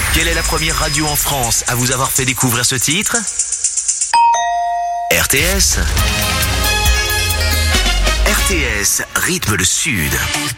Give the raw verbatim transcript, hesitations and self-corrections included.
Quelle est la première radio en France à vous avoir fait découvrir ce titre? R T S. R T S, rythme le Sud.